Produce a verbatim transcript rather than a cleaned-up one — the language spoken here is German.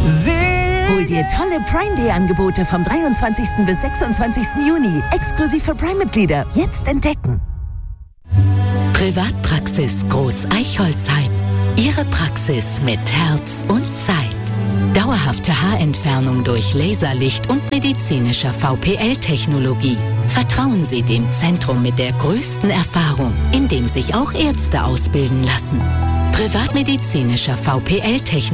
Hol dir tolle Prime Day Angebote vom dreiundzwanzigsten bis sechsundzwanzigsten Juni. Exklusiv für Prime-Mitglieder. Jetzt entdecken. Privatpraxis Groß Eichholzheim. Ihre Praxis mit Herz und Zeit. Dauerhafte Haarentfernung durch Laserlicht und medizinischer V P L-Technologie. Vertrauen Sie dem Zentrum mit der größten Erfahrung, in dem sich auch Ärzte ausbilden lassen. Privatmedizinischer V P L-Technologie.